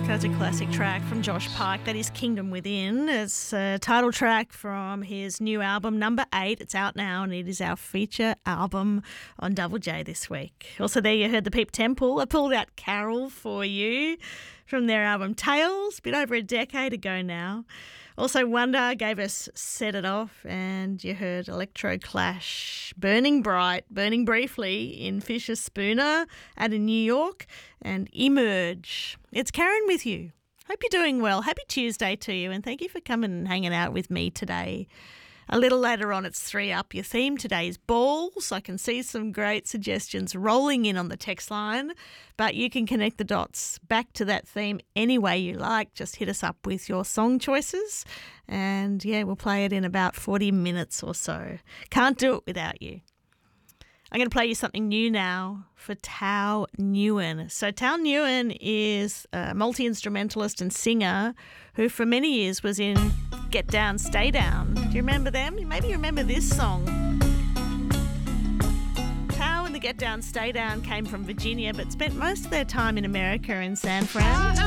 That's a classic track from Josh Park. That is Kingdom Within. It's a title track from his new album, Number 8. It's out now and it is our feature album on Double J this week. Also there you heard the Peep Temple. I pulled out Carol for you from their album Tales, a bit over a decade ago now. Also Wonder gave us Set It Off, and you heard Electro Clash, Burning Bright, Burning Briefly in Fisher Spooner out in New York, and Emerge. It's Karen with you. Hope you're doing well. Happy Tuesday to you, and thank you for coming and hanging out with me today. A little later on, it's 3 Up. Your theme today is balls. I can see some great suggestions rolling in on the text line, but you can connect the dots back to that theme any way you like. Just hit us up with your song choices, and yeah, we'll play it in about 40 minutes or so. Can't do it without you. I'm going to play you something new now for Tao Nguyen. So Tao Nguyen is a multi-instrumentalist and singer who for many years was in Get Down, Stay Down. Do you remember them? Maybe you remember this song. Tao and the Get Down, Stay Down came from Virginia but spent most of their time in America in San Fran.